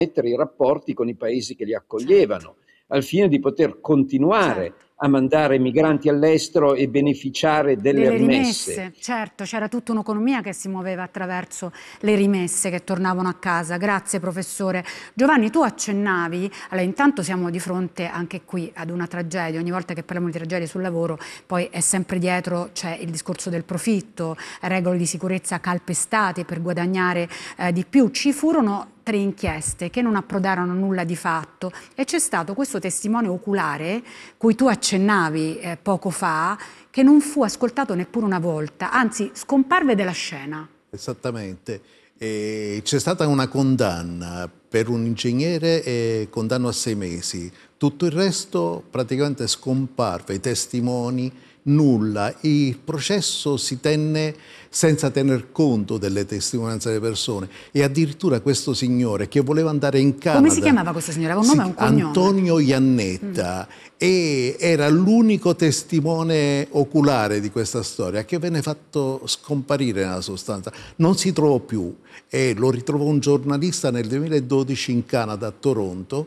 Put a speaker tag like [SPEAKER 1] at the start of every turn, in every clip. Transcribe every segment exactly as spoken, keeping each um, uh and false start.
[SPEAKER 1] mettere i rapporti con i paesi che li accoglievano, al fine di poter continuare
[SPEAKER 2] certo.
[SPEAKER 1] a mandare migranti all'estero e beneficiare delle,
[SPEAKER 2] delle
[SPEAKER 1] rimesse.
[SPEAKER 2] rimesse. Certo, c'era tutta un'economia che si muoveva attraverso le rimesse che tornavano a casa. Grazie professore. Giovanni, tu accennavi, allora intanto siamo di fronte anche qui ad una tragedia, ogni volta che parliamo di tragedie sul lavoro poi è sempre dietro c'è il discorso del profitto, regole di sicurezza calpestate per guadagnare eh, di più. Ci furono tre inchieste che non approdarono nulla di fatto e c'è stato questo testimone oculare cui tu accennavi eh, poco fa, che non fu ascoltato neppure una volta, anzi scomparve dalla scena.
[SPEAKER 3] Esattamente, e c'è stata una condanna per un ingegnere e condanno a sei mesi, tutto il resto praticamente scomparve, i testimoni, nulla, il processo si tenne senza tener conto delle testimonianze delle persone e addirittura questo signore che voleva andare in Canada.
[SPEAKER 2] Come si chiamava questo signore? Aveva un nome e un cognome?
[SPEAKER 3] Antonio Iannetta, mm. e era l'unico testimone oculare di questa storia che venne fatto scomparire nella sostanza, non si trovò più e lo ritrovò un giornalista nel duemiladodici in Canada, a Toronto,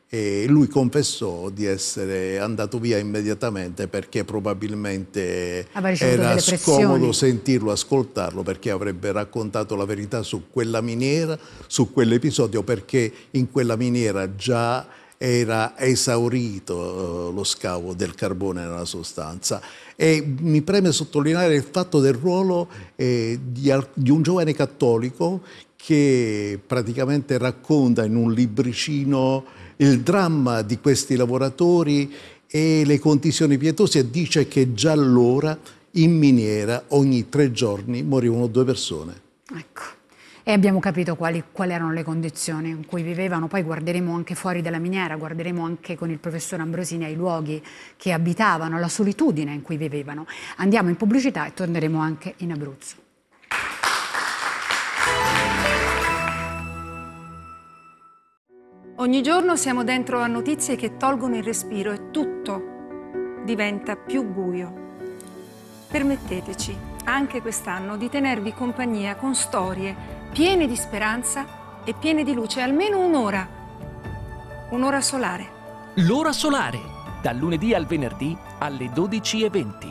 [SPEAKER 3] e lui confessò di essere andato via immediatamente perché probabilmente era scomodo sentirlo, ascoltarlo, perché avrebbe raccontato la verità su quella miniera, su quell'episodio, perché in quella miniera già era esaurito lo scavo del carbone nella sostanza. E mi preme sottolineare il fatto del ruolo eh, di, di un giovane cattolico che praticamente racconta in un libricino il dramma di questi lavoratori e le condizioni pietose e dice che già allora in miniera ogni tre giorni morivano due persone.
[SPEAKER 2] Ecco, e abbiamo capito quali, quali erano le condizioni in cui vivevano. Poi guarderemo anche fuori dalla miniera, guarderemo anche con il professor Ambrosini ai luoghi che abitavano, alla solitudine in cui vivevano. Andiamo in pubblicità e torneremo anche in Abruzzo. Ogni giorno siamo dentro a notizie che tolgono il respiro e tutto diventa più buio. Permetteteci, anche quest'anno, di tenervi compagnia con storie piene di speranza e piene di luce, almeno un'ora. Un'ora solare.
[SPEAKER 4] L'ora solare, dal lunedì al venerdì alle dodici e venti.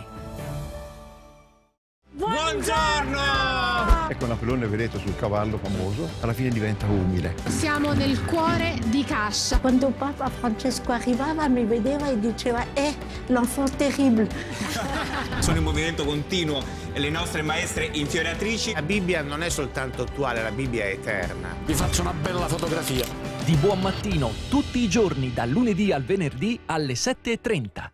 [SPEAKER 5] Buongiorno!
[SPEAKER 6] Ecco Napoleone, vedete, sul cavallo famoso, alla fine diventa umile.
[SPEAKER 7] Siamo nel cuore di Cascia.
[SPEAKER 8] Quando Papa Francesco arrivava mi vedeva e diceva eh, l'enfant terrible.
[SPEAKER 5] Sono in movimento continuo e le nostre maestre infioriatrici.
[SPEAKER 9] La Bibbia non è soltanto attuale, la Bibbia è eterna.
[SPEAKER 4] Vi faccio una bella fotografia. Di buon mattino, tutti i giorni, dal lunedì al venerdì alle sette e trenta.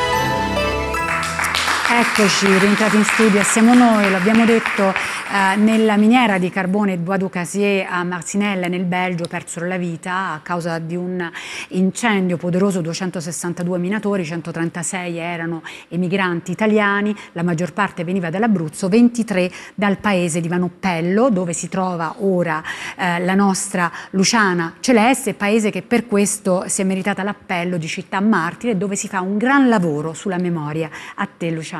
[SPEAKER 2] Eccoci, rientrati in studio, siamo noi, lo abbiamo detto, eh, nella miniera di carbone Bois du Cazier a Marcinelle nel Belgio persero la vita a causa di un incendio poderoso, duecentosessantadue minatori, centotrentasei erano emigranti italiani, la maggior parte veniva dall'Abruzzo, ventitré dal paese di Vanoppello, dove si trova ora eh, la nostra Luciana Celeste, paese che per questo si è meritata l'appello di città martire, dove si fa un gran lavoro sulla memoria. A te Luciana.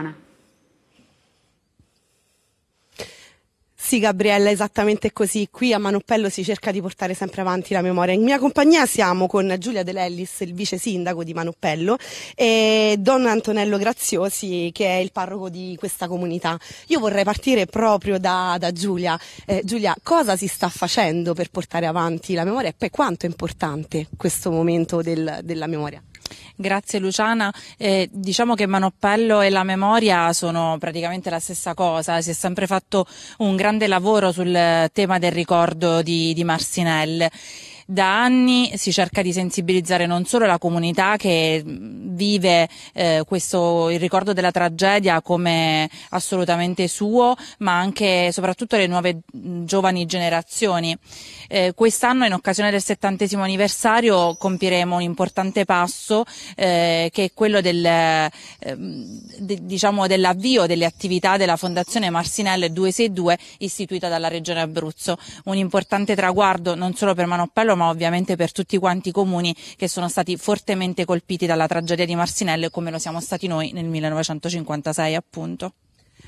[SPEAKER 10] Sì Gabriella, esattamente così. Qui a Manoppello si cerca di portare sempre avanti la memoria. In mia compagnia siamo con Giulia De Lellis, il vice sindaco di Manoppello, e Don Antonello Graziosi, che è il parroco di questa comunità. Io vorrei partire proprio da, da Giulia. Eh, Giulia, cosa si sta facendo per portare avanti la memoria e poi quanto è importante questo momento del, della memoria?
[SPEAKER 11] Grazie Luciana, eh, diciamo che Manoppello e la memoria sono praticamente la stessa cosa, si è sempre fatto un grande lavoro sul tema del ricordo di, di Marcinelle. Da anni si cerca di sensibilizzare non solo la comunità che vive eh, questo, il ricordo della tragedia come assolutamente suo, ma anche e soprattutto le nuove giovani generazioni. Eh, quest'anno, in occasione del settantesimo anniversario, compieremo un importante passo eh, che è quello del, eh, de, diciamo dell'avvio delle attività della Fondazione Marcinelle duecentosessantadue istituita dalla Regione Abruzzo. Un importante traguardo non solo per Manoppello ma ovviamente per tutti quanti i comuni che sono stati fortemente colpiti dalla tragedia di Marcinelle, come lo siamo stati noi nel millenovecentocinquantasei appunto.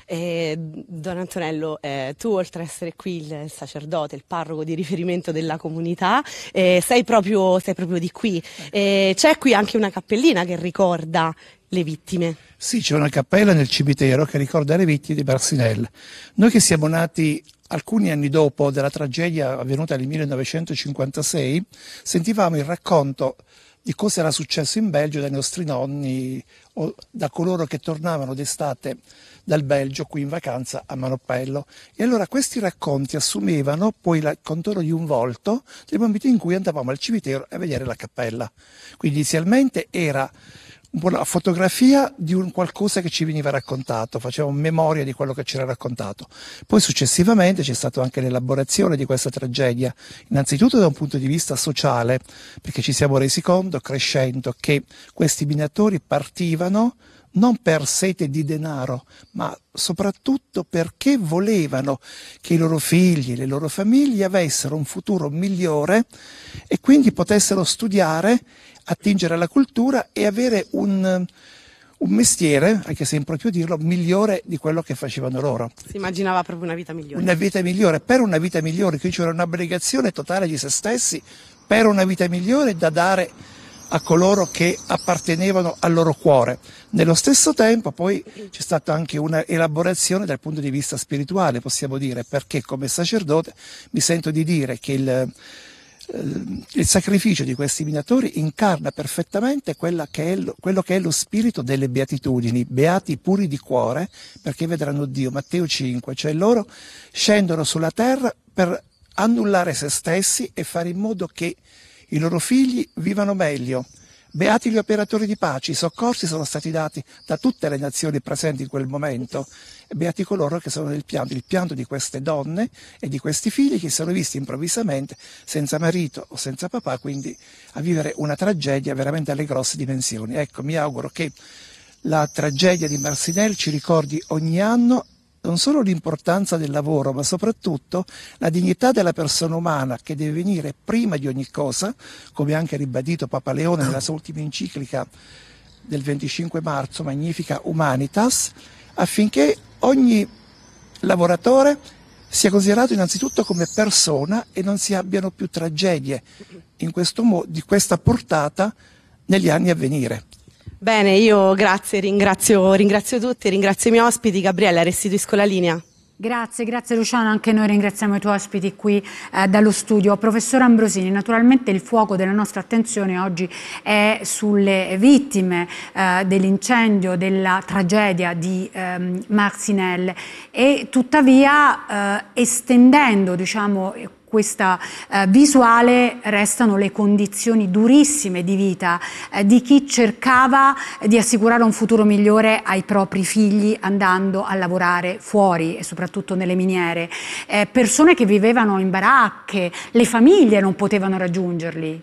[SPEAKER 10] Eh, Don Antonello, eh, tu oltre ad essere qui il sacerdote, il parroco di riferimento della comunità, eh, sei, proprio, sei proprio di qui. Eh, c'è qui anche una cappellina che ricorda le vittime.
[SPEAKER 12] Sì, c'è una cappella nel cimitero che ricorda le vittime di Marcinelle. Noi che siamo nati alcuni anni dopo della tragedia avvenuta nel millenovecentocinquantasei, sentivamo il racconto di cosa era successo in Belgio dai nostri nonni o da coloro che tornavano d'estate dal Belgio qui in vacanza a Manoppello. E allora questi racconti assumevano poi il contorno di un volto nel momento in cui andavamo al cimitero a vedere la cappella. Quindi inizialmente era un po' la fotografia di un qualcosa che ci veniva raccontato, facevamo memoria di quello che c'era raccontato. Poi successivamente c'è stata anche l'elaborazione di questa tragedia, innanzitutto da un punto di vista sociale, perché ci siamo resi conto, crescendo, che questi minatori partivano non per sete di denaro, ma soprattutto perché volevano che i loro figli, le loro famiglie avessero un futuro migliore e quindi potessero studiare, attingere alla cultura e avere un, un mestiere, anche se è improprio dirlo, migliore di quello che facevano loro.
[SPEAKER 10] Si immaginava proprio una vita migliore.
[SPEAKER 12] Una vita migliore, per una vita migliore, qui c'era un'abnegazione totale di se stessi, per una vita migliore da dare a coloro che appartenevano al loro cuore. Nello stesso tempo poi c'è stata anche una elaborazione dal punto di vista spirituale, possiamo dire, perché come sacerdote mi sento di dire che il, il sacrificio di questi minatori incarna perfettamente quella che è, quello che è lo spirito delle beatitudini, beati puri di cuore perché vedranno Dio, Matteo cinque, cioè loro scendono sulla terra per annullare se stessi e fare in modo che i loro figli vivano meglio. Beati gli operatori di pace, i soccorsi sono stati dati da tutte le nazioni presenti in quel momento, e beati coloro che sono nel pianto, il pianto di queste donne e di questi figli che si sono visti improvvisamente senza marito o senza papà, quindi a vivere una tragedia veramente alle grosse dimensioni. Ecco, mi auguro che la tragedia di Marcinelle ci ricordi ogni anno non solo l'importanza del lavoro, ma soprattutto la dignità della persona umana che deve venire prima di ogni cosa, come anche ribadito Papa Leone nella sua ultima enciclica del venticinque marzo, Magnifica Humanitas, affinché ogni lavoratore sia considerato innanzitutto come persona e non si abbiano più tragedie in questo mo- di questa portata negli anni a venire.
[SPEAKER 10] Bene, io grazie, ringrazio, ringrazio tutti, ringrazio i miei ospiti. Gabriella, restituisco la linea.
[SPEAKER 2] Grazie, grazie Luciana, anche noi ringraziamo i tuoi ospiti qui eh, dallo studio. Professor Ambrosini, naturalmente il fuoco della nostra attenzione oggi è sulle vittime eh, dell'incendio, della tragedia di ehm, Marcinelle e tuttavia eh, estendendo, diciamo, questa eh, visuale restano le condizioni durissime di vita eh, di chi cercava di assicurare un futuro migliore ai propri figli andando a lavorare fuori e soprattutto nelle miniere, eh, persone che vivevano in baracche, le famiglie non potevano raggiungerli.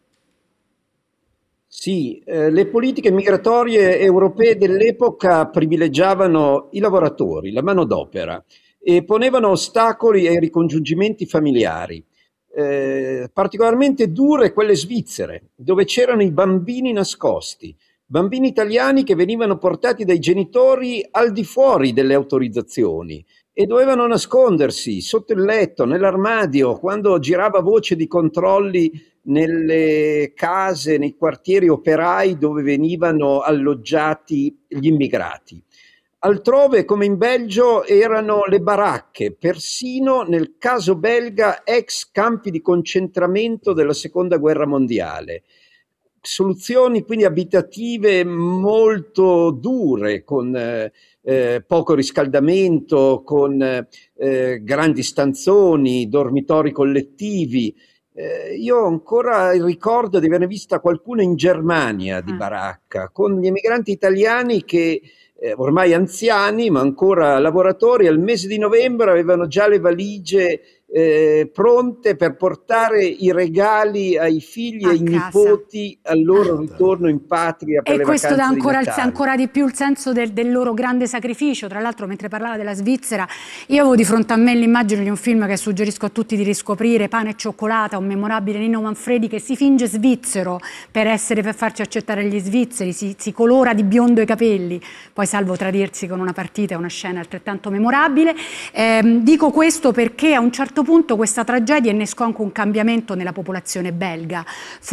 [SPEAKER 1] Sì, eh, le politiche migratorie europee dell'epoca privilegiavano i lavoratori, la manodopera, e ponevano ostacoli ai ricongiungimenti familiari, eh, particolarmente dure quelle svizzere, dove c'erano i bambini nascosti, bambini italiani che venivano portati dai genitori al di fuori delle autorizzazioni e dovevano nascondersi sotto il letto, nell'armadio, quando girava voce di controlli nelle case, nei quartieri operai dove venivano alloggiati gli immigrati. Altrove, come in Belgio, erano le baracche, persino nel caso belga ex campi di concentramento della Seconda Guerra Mondiale. Soluzioni quindi abitative molto dure, con eh, eh, poco riscaldamento, con eh, grandi stanzoni, dormitori collettivi. Eh, io ho ancora il ricordo di averne vista qualcuno in Germania di baracca, con gli emigranti italiani che Eh, ormai anziani ma ancora lavoratori, al mese di novembre avevano già le valigie eh, pronte per portare i regali ai figli
[SPEAKER 2] A
[SPEAKER 1] e ai
[SPEAKER 2] casa.
[SPEAKER 1] nipoti al loro ritorno in patria per
[SPEAKER 2] E
[SPEAKER 1] le
[SPEAKER 2] questo
[SPEAKER 1] vacanze
[SPEAKER 2] dà ancora,
[SPEAKER 1] di
[SPEAKER 2] il-
[SPEAKER 1] Natale.
[SPEAKER 2] ancora di più il senso del, del loro grande sacrificio. Tra l'altro, mentre parlava della Svizzera, io avevo di fronte a me l'immagine di un film che suggerisco a tutti di riscoprire, Pane e cioccolata, un memorabile Nino Manfredi che si finge svizzero per, essere, per farci accettare gli svizzeri, si, si colora di biondo i capelli, poi salvo tradirsi con una partita e una scena altrettanto memorabile. Ehm, dico questo perché a un certo punto questa tragedia innescò anche un cambiamento nella popolazione belga.